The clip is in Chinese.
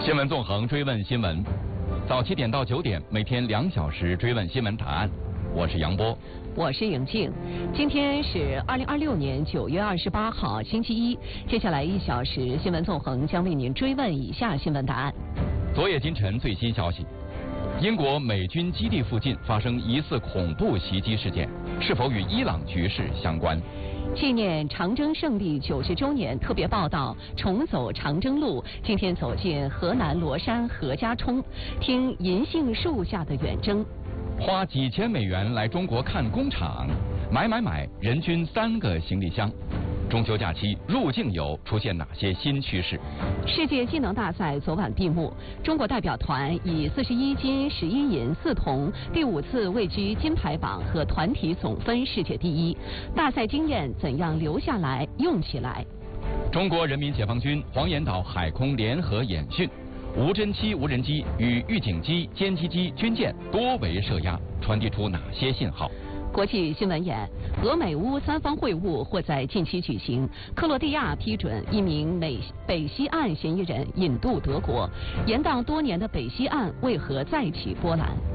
新闻纵横追问新闻，早7点到9点，每天2小时追问新闻答案。我是杨波， 我是颖静。今天是2026年9月28号，星期一。接下来1小时，新闻纵横将为您追问以下新闻答案。 昨夜今晨最新消息：英国美军基地附近发生疑似恐怖袭击事件，是否与伊朗局势相关？ 纪念长征胜利90周年特别报道：重走长征路，今天走进河南罗山何家冲，听银杏树下的远征。 花几千美元来中国看工厂，买，人均3个行李箱。中秋假期入境游出现哪些新趋势？ 世界技能大赛昨晚闭幕，中国代表团以41金11银4铜，第5次位居金牌榜和团体总分世界第一。大赛经验怎样留下来用起来？ 中国人民解放军黄岩岛海空联合演训，无侦七无人机与预警机、歼击机、军舰多维射压，传递出哪些信号？ 国际新闻眼：俄美乌3方会晤或在近期举行。克罗地亚批准一名北溪岸嫌疑人引渡德国。延宕多年的北溪岸为何再起波澜？